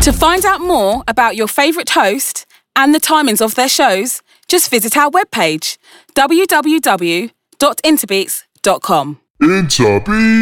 To find out more about your favourite host and the timings of their shows, just visit our webpage, www.interbeats.com. Interbeats.